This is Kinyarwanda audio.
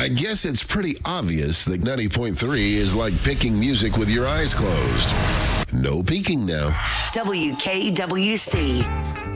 I guess it's pretty obvious that 90.3 is like picking music with your eyes closed. No peeking now. WKWC.